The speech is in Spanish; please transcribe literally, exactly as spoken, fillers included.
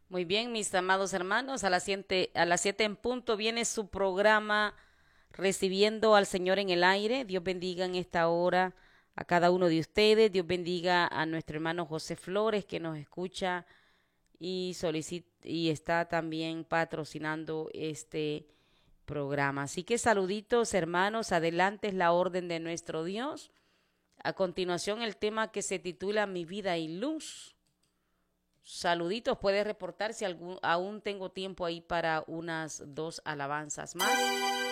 Muy bien, mis amados hermanos, a las siete, a las siete en punto viene su programa Recibiendo al Señor en el aire. Dios bendiga en esta hora a cada uno de ustedes. Dios bendiga a nuestro hermano José Flores que nos escucha y solicita y está también patrocinando este programa. Así que saluditos, hermanos, adelante es la orden de nuestro Dios. A continuación el tema que se titula Mi vida y luz. Saluditos, puede reportar si algún, aún tengo tiempo ahí para unas dos alabanzas más.